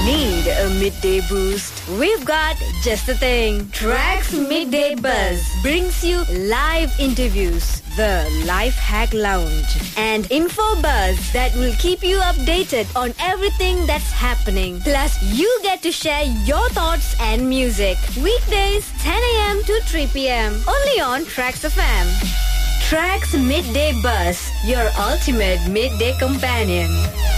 Need a midday boost? We've got just the thing. Tracks Midday Buzz brings you live interviews, the Life Hack Lounge, and info buzz that will keep you updated on everything that's happening. Plus, you get to share your thoughts and music. Weekdays, 10 a.m. to 3 p.m. Only on Tracks FM. Tracks Midday Buzz, your ultimate midday companion.